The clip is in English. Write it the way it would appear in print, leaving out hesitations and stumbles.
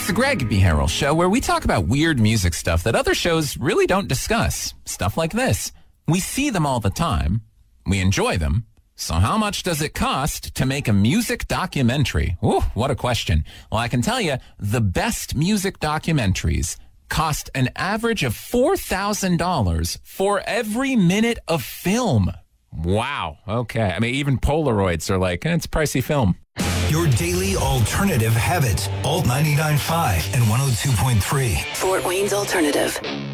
the Greg B. Harrell Show, where we talk about weird music stuff that other shows really don't discuss. Stuff like this. We see them all the time. We enjoy them. So how much does it cost to make a music documentary? Ooh, what a question. Well, I can tell you, the best music documentaries cost an average of $4,000 for every minute of film. Wow. Okay. I mean, even Polaroids are like, it's pricey film. Your daily alternative habit. Alt 99.5 and 102.3. Fort Wayne's Alternative.